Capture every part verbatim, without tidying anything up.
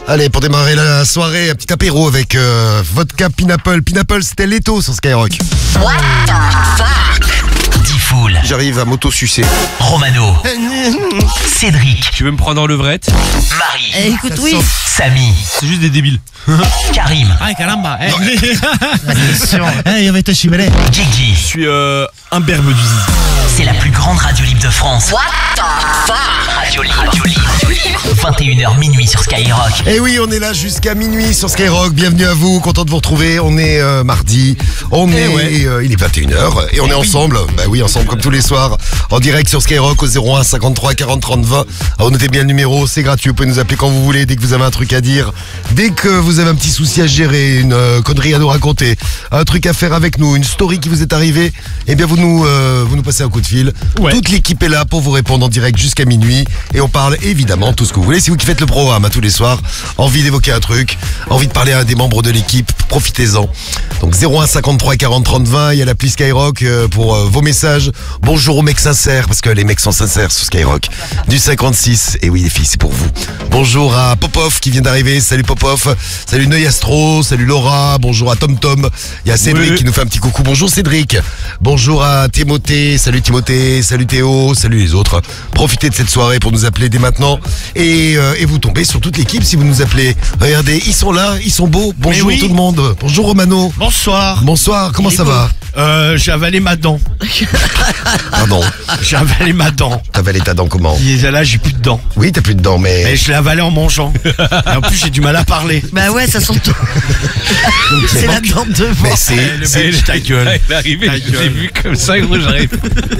Allez, pour démarrer la soirée, un petit apéro avec euh, vodka Pineapple. Pineapple, c'était Leto sur Skyrock. What the fuck? Diffoul, J'arrive à m'auto-sucer. Romano, Cédric, Tu veux me prendre en levrette? Marie, Eh, écoute, oui. Samy, C'est juste des débiles. Karim, Ay, caramba. Eh, C'est sûr. eh, yo vete chibere. Gigi. Je suis euh, un berbe du zizi. C'est la plus grande radio libre de France. What the fuck? Radio libre, radio libre. vingt et une heures minuit sur Skyrock. Et oui, on est là jusqu'à minuit sur Skyrock. Bienvenue à vous, content de vous retrouver. On est euh, mardi, on est, ouais. euh, il est vingt et une heures et on est ensemble. Bah oui, ensemble comme tous les soirs, en direct sur Skyrock au zéro un cinquante-trois quarante trente vingt. Alors notez bien le numéro, c'est gratuit. Vous pouvez nous appeler quand vous voulez, dès que vous avez un truc à dire, dès que vous avez un petit souci à gérer, une euh, connerie à nous raconter, un truc à faire avec nous, une story qui vous est arrivée. Eh bien, vous nous, euh, vous nous passez un coup de fil. Ouais. Toute l'équipe est là pour vous répondre en direct jusqu'à minuit et on parle évidemment tout ce que vous voulez. C'est vous qui faites le programme à tous les soirs. Envie d'évoquer un truc, envie de parler à un des membres de l'équipe, profitez-en. Donc zéro un cinquante-trois quarante trente vingt, il y a l'appli Skyrock euh, pour euh, vos messages. Bonjour aux mecs sincères, parce que les mecs sont sincères sur Skyrock. Du cinquante-six, et oui les filles, c'est pour vous. Bonjour à Popov qui vient d'arriver, salut Popov. Salut Neuil Astro, salut Laura, bonjour à Tom Tom. Il y a Cédric Oui. qui nous fait un petit coucou. Bonjour Cédric. Bonjour à Timothée, salut Timothée, salut Théo, salut les autres. Profitez de cette soirée pour nous appeler dès maintenant. Et, euh, et vous tombez sur toute l'équipe si vous nous appelez. Regardez, ils sont là, ils sont beaux. Bonjour oui. tout le monde. Bonjour Romano. Bonsoir. Bonsoir, comment Il est ça beau. va? Euh, j'ai avalé ma dent. Pardon, J'ai avalé ma dent. t'as avalé ta dent comment? Et là, j'ai plus de dents. Oui, t'as plus de dents, Et mais... je l'ai avalé en mangeant. Et en plus, j'ai du mal à parler. Bah ouais, ça sent tout. C'est la dent devant. Mais c'est... Le c'est- belge, ta gueule. Il est arrivé, Ta je l'ai gueule. vu comme ça, gros, j'arrive.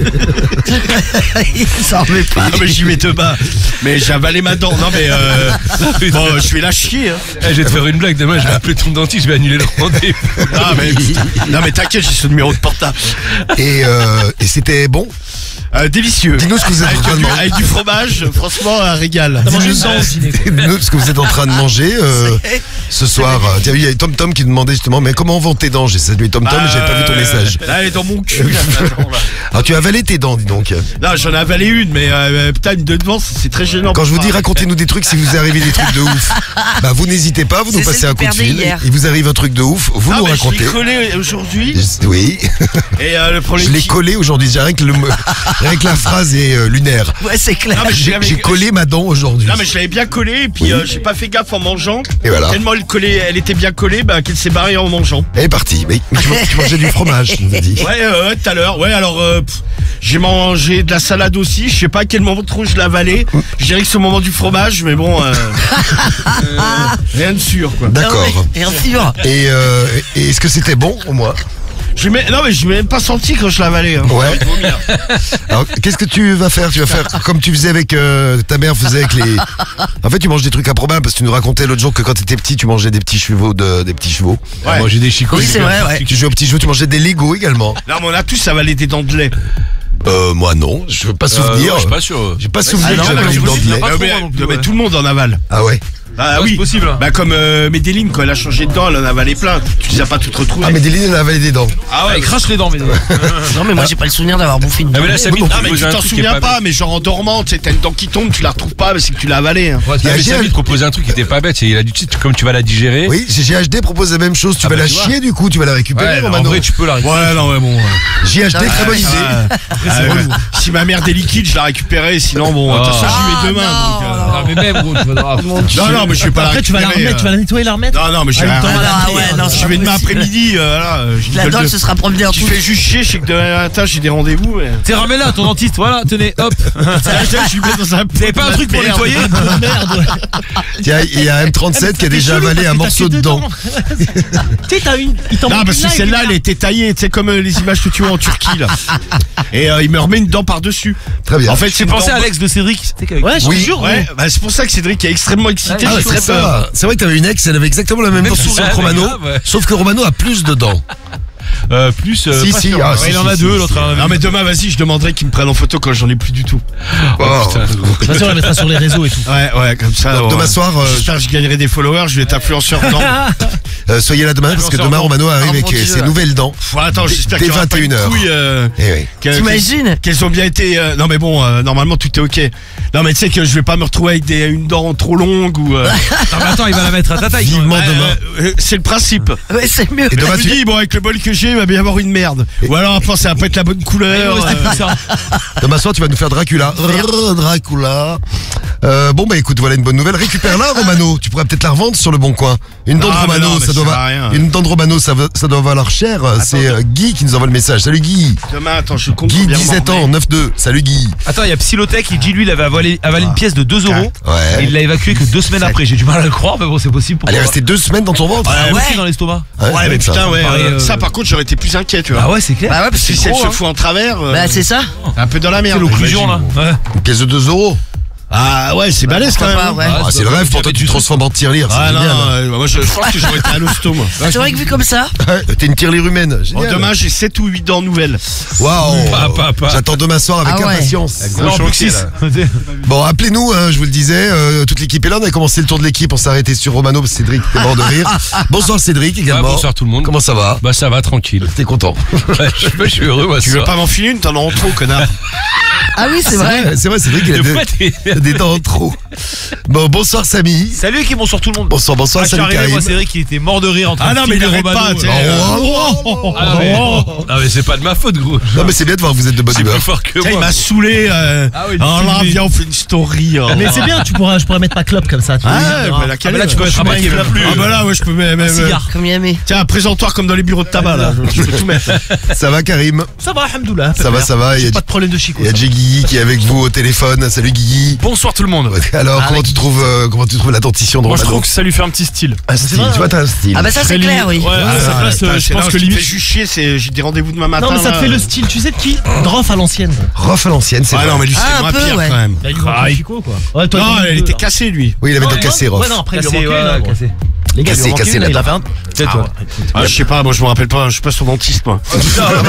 Il s'en remet pas. Ah, mais j'y vais te bas. Mais j'ai avalé ma dent. Non, mais euh, bon, je vais la chier. Hein. Eh, je vais te faire une blague, demain je vais appeler ton dentiste, je vais annuler le rendez-vous. Ah, mais, non, mais t'inquiète, j'ai ce numéro de portable. Et, euh, et c'était bon? Euh, délicieux. Dis-nous ce que vous êtes en avec, train de du, manger. avec du fromage, franchement, un régal. Dis-nous ce que vous êtes en train de manger euh, ce soir. Tiens, il y a Tom Tom qui demandait justement, mais comment vont tes dents? J'ai salué Tom Tom, mais j'avais pas vu ton message. Là, elle est dans mon cul. Là, maintenant, là. Alors tu as avalé tes dents, dis donc. Non, j'en ai avalé une, mais euh, putain, une de devant, c'est très gênant. Quand je vous dis racontez-nous des trucs, si vous arrivez des trucs de ouf, bah vous n'hésitez pas, vous nous C'est passez celle un qui coup de perdait fil. hier. Il vous arrive un truc de ouf, vous Ah, nous mais je racontez. l'ai collé aujourd'hui. Oui, Et euh, le problème. je l'ai qui- collé aujourd'hui. J'ai rien que le, rien que la phrase est euh, lunaire. Ouais, c'est clair. Non, mais J'ai j'avais- j'ai collé ma dent aujourd'hui. Non, mais je l'avais bien collé, et puis Oui. euh, j'ai pas fait gaffe en mangeant. Et voilà. Tellement elle, collait, elle était bien collée, bah, qu'elle s'est barrée en mangeant. Elle est partie. Mais, mais tu, man- tu mangeais du fromage, tu nous as dit. Ouais, euh, ouais, tout à l'heure. Ouais, alors, euh, pff, j'ai mangé de la salade aussi. Je sais pas à quel moment trop je l'ai avalé. Je dirais que c'est au moment du fromage, mais bon, euh, euh, rien de sûr, quoi. D'accord. Ah ouais, bien sûr. Et, euh, et est-ce que c'était bon au moins? J'ai même- non, mais je l'ai même pas senti quand je l'ai avalé. Hein. Ouais. J'ai envie de vomir. Alors, qu'est-ce que tu vas faire? Tu vas faire comme tu faisais avec euh, ta mère faisait avec les. En fait, tu manges des trucs improbables parce que tu nous racontais l'autre jour que quand tu étais petit, tu mangeais des petits chevaux, de, des petits chevaux. Ouais. Moi j'ai des chicots. Oui, c'est vrai, ouais. Tu jouais aux petits chevaux, tu mangeais des Lego également. Non, mais on a tous avalé des dents de lait. Euh, moi non, je veux pas souvenir. Euh, je suis pas sûr. J'ai pas souvenir Ah que non, j'avais mais une je dent vous de dis, lait. pas non, trop, mais, moi non plus, non, mais ouais. tout le monde en avale. Ah ouais. Ah Ouais, oui, c'est possible, hein. Bah comme euh, Medellin, quand elle a changé de dents, elle en a avalé plein. Tu les as pas toutes retrouvées. Ah mais Déline elle a avalé des dents. Ah ouais, Il crache les dents, mais. Non, mais moi, j'ai pas le souvenir d'avoir bouffé une Ah, dent. mais là, Samy, non, tu mais proposes tu un t'en truc qui est souviens pas, pas mais genre en dormant, tu sais, t'as une dent qui tombe, tu la retrouves pas, mais c'est que tu l'as avalée. Hein. Ouais, Il y a mais G H Samy te propose un truc qui était pas bête. Il a dit, tu sais, comme tu vas la digérer. Oui, G H D propose la même chose. Tu Ah vas bah, la tu vois. chier du coup, tu vas la récupérer. Ouais, en Romano. vrai, tu peux la récupérer. Ouais, non, ouais, bon. J H D, très bonne idée. Ah, ouais. Si ma mère des liquides, je la récupérais, sinon bon, de toute façon, j'y vais demain. Ah, donc, euh, non. Ah, mais même, gros, tu vas Non, non, mais je vais pas la Après, tu vas la récupérer, remettre, tu vas la nettoyer, la remettre. Non, non, mais je vais Ah, la le temps, Ah, ouais, non, c'est Je pas vais demain possible. après-midi, euh, voilà. euh, j'ai une La gueule dent de- se sera promenée en Tu tout. fais juste chier, je sais que demain matin j'ai des rendez-vous. mais- T'es ramène-la, ton dentiste, voilà, tenez, hop. Je lui mets dans un T'avais pas un truc pour merde. nettoyer? Merde. Tiens, il y a M trente-sept qui a déjà avalé un morceau de dent. Tu sais, t'as une. Il t'en Non, manque parce une que là, celle-là, et elle puis était taillée, tu sais, comme euh, les images que tu vois en Turquie, là. Et euh, il me remet une dent par-dessus. Très bien. En fait, c'est J'ai une pensé dent- à Alex de Cédric. Ouais, je te Oui. jure. Ouais, bah, c'est pour ça que Cédric est extrêmement excité. Ah, j'ai c'est très peur. ça. C'est vrai que t'avais une ex, elle avait exactement la même Même dent sourire, que Romano, grave, ouais. sauf que Romano a plus de dents. euh, plus. euh, Si, pas si, sûr. ah, Ouais, si, il en si, a si, deux, si. l'autre en a Non mais demain vas-y je demanderai qu'ils me prennent en photo quand j'en ai plus du tout. Oh. putain. De toute façon, on la mettra sur les réseaux et tout. Ouais ouais comme ça. Donc, ouais. demain soir, euh, J'espère que je gagnerai des followers, je vais être influenceur dedans. euh, soyez là demain parce que demain Romano arrive Oh, avec mon euh, Dieu. ses nouvelles dents. Pff, attends, j'espère Dès qu'il y aura pas une vingt et une heures. couille, euh, Eh oui. que- T'imagines qu'elles ont bien été. euh, non mais bon, euh, normalement tout est ok. Non mais tu sais que je vais pas me retrouver avec des, une dent trop longue ou. euh, Non, mais attends, il va la mettre à ta taille. Vivement ouais, demain. euh, euh, c'est le principe. Ouais, c'est mieux. Et demain, Je tu... me dis bon avec le bol que j'ai, il va bien y avoir une merde. Ou alors après ça va pas être la bonne couleur. Ouais, c'était euh, plus ça. demain soir, tu vas nous faire Dracula. Rrr, Dracula. Euh, bon bah écoute, voilà une bonne nouvelle. Récupère-la, Romano. Tu pourrais peut-être la revendre sur le bon coin. Une dent de Ah, mais Romano, non, mais ça doit ça sert va- à rien. une dent de Romano, ça, va- ça doit valoir cher. C'est euh, Guy qui nous envoie le message. Salut Guy. Demain attends, je compte. Guy, combien dix-sept m'en ans, remet. neuf deux. Salut Guy. Attends, il y a Psylotech, il dit lui, il avait avalé, avalé une pièce de deux euros. Ouais. Et il l'a évacué que deux semaines après. J'ai du mal à le croire, mais bon, c'est possible. Elle est Pourquoi restée deux semaines dans ton ventre. pas. ouais. Ouais, dans l'estomac. Ouais mais ça. putain ouais. Pareil, euh, euh, Ça par contre j'aurais été plus inquiet tu vois. Ah ouais, c'est clair. Bah ouais, parce que Si c'est elle gros, se hein. fout en travers. euh, Bah c'est ça. un peu dans la C'est merde. l'occlusion là. j'imagine. Ouais. Une pièce de deux euros. Ah ouais c'est balèze quand Pourquoi même. pas, hein. ouais. Ah, c'est le rêve pour toi, tu te transformes en tirelire. C'est Ah non, génial. euh, moi je, je pense que j'aurais été à l'hosto moi. C'est vrai que vu comme ça. Ouais, T'es une tirelire humaine. Bon, Génial. demain j'ai sept ou huit dents nouvelles. Waouh. Pas, pas, pas. J'attends demain soir avec Ah ouais. impatience. Non, plus que six. Bon, appelez-nous, hein, je vous le disais, euh, toute l'équipe est là, on a commencé le tour de l'équipe, on s'est arrêté sur Romano parce que Cédric était mort de rire. Bonsoir Cédric également. Ah, bonsoir tout le monde. Comment ça va? Bah ça va, tranquille. T'es content? Ouais, je, je suis heureux, moi. Tu ce veux soir. pas m'en filer une, t'en as en trop connard. Ah oui, c'est vrai. C'est vrai, Cédric il a De des, quoi t'es- il a des dents en trop. Bon, bonsoir Samy. Salut et bonsoir tout le monde. Bonsoir, bonsoir, Ah, je suis salut arrivé, Karim. moi, c'est vrai qu'il était mort de rire entre Ah non mais il Steve et arrête Romano, pas, tu sais. euh. euh, Oh, oh, oh, Ah, mais, oh. Non mais c'est pas de ma faute, gros. Non mais c'est bien de voir que vous êtes de bonne C'est humeur. plus fort que Tiens, il moi. m'a saoulé. Euh... Ah oui, oh là, saoulé. viens, on fait une story. oh. Mais c'est bien, tu pourras, je pourrais mettre ma clope comme ça. Tu Ah, vois. ouais, bah, laquelle, Ah, bah là, tu peux euh, être je rabaqué sais même plus. Ah bah là, ouais, je peux même. même, euh, Cigare. Comme Miami. Tiens, un présentoir comme dans les bureaux de tabac là. Je peux tout mettre. Ça va Karim? Ça va, alhamdoulilah. Ça va, ça va. Il y a, Pas de problème de chico. il y a Jay Guigui qui est avec vous au téléphone. Salut Guigui. Bonsoir tout le monde. Alors, comment tu trouves, euh, comment tu trouves la dentition de Moi je Romano? trouve que ça lui fait un petit style. Un style, tu vois, t'as un style. Ah bah ça c'est Très clair, oui. limite. Ouais, à sa Ah, place, Putain, euh, je c'est- pense non, que ce qui me limite. fait juste chier, c'est j'ai des rendez-vous demain matin. Non, mais ça là. te fait le style, tu sais de qui Droff à l'ancienne. Rof à l'ancienne, c'est Ah vrai. non, mais lui Ah, c'est un moins peu, pire ouais. quand même. Bah, il lui Ah, manque il- chico, quoi. Ouais, toi, Non, t'en as elle deux, était là. cassée lui. Oui, il avait Non, donc cassé, Rof. Ouais, non, après, il lui Cassé, manquait ouais, une, là, gros. cassé. Les gars, Cassé, il lui manquait cassé, une, la il dent. avait un. C'est Ah, toi. ouais. Ah, je sais pas, moi je me rappelle pas, je suis pas son dentiste moi. Tu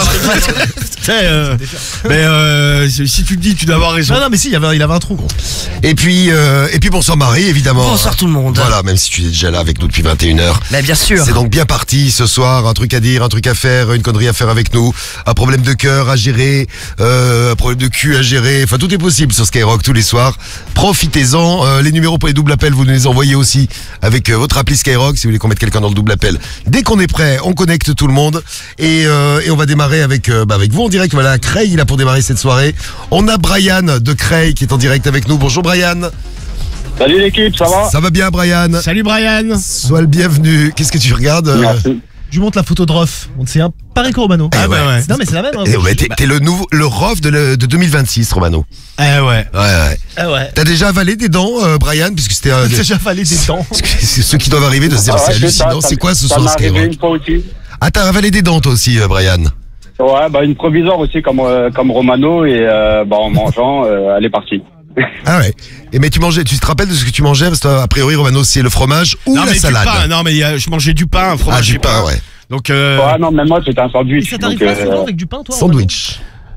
sais, euh, mais euh, si tu le dis, tu dois avoir raison. Non, non, mais si, il avait, il avait un trou, gros. Et puis, euh, et puis bonsoir Marie, évidemment. Bonsoir tout le monde. Voilà, même si tu es déjà là avec nous depuis vingt et une heures. Bah bien sûr. C'est donc bien parti ce soir, un truc à dire, un truc à faire, une connerie à faire avec nous, un problème de cœur à gérer, euh, un problème de cul à gérer, enfin tout est possible sur Skyrock tous les soirs. Profitez-en, euh, les numéros pour les doubles appels, vous nous les envoyez aussi avec euh, votre appli Skyrock si vous voulez qu'on mette quelqu'un dans le double appel. Dès qu'on est prêt, on connecte tout le monde et, euh, et on va démarrer avec, euh, bah, avec vous en direct. Voilà, Creil là pour démarrer cette soirée. On a Brian de Creil qui est en direct avec nous. Bonjour Brian. Salut l'équipe, ça va? Ça va bien Brian? Salut Brian. Sois le bienvenu. Qu'est-ce que tu regardes euh, Merci. Je lui montre la photo de Droff. Donc, c'est un pareil que Romano. Ah, bah ouais. Non, mais c'est la même. hein. Eh ouais, t'es, t'es le nouveau, le Rof de, le- de deux mille vingt-six, Romano. Eh ouais. Ouais, ouais. Ah ouais. T'as déjà avalé des dents, euh, Brian, puisque c'était euh, J'ai des- déjà fallu des dents. parce que c'est ceux qui doivent arriver de se dire Ah c'est ouais, hallucinant. ça, C'est ça- quoi ce ça soir m'est arrivé Skyrock? une fois aussi. Ah, t'as avalé des dents toi aussi, euh, Brian. Ouais, bah une provisoire aussi comme euh, comme Romano et euh, bah en mangeant, euh, elle est partie. Ah ouais. Et mais tu mangeais, tu te rappelles de ce que tu mangeais parce que toi, a priori Romano c'est le fromage ou Non la mais salade. du pain, non mais il y a- je mangeais du pain, un Ah fromage du et pain, ouais. Donc euh, Ouais, non, mais moi c'était un Et sandwich. ça t'arrive donc, pas euh, souvent avec du pain, toi Romano Sandwich.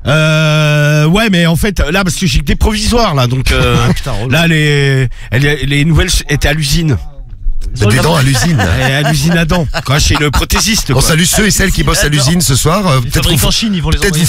euh, ouais mais en fait là parce que j'ai que des provisoires là donc euh, Putain, relou. là les les, les nouvelles étaient à l'usine. Des dents à l'usine. Et à l'usine à dents. Quoi, chez le prothésiste. On Quoi. salue ceux et celles qui bossent à l'usine ce soir. Euh, Les Peut-être fabriques vous, en Chine, ils vont les peut-être envoyer.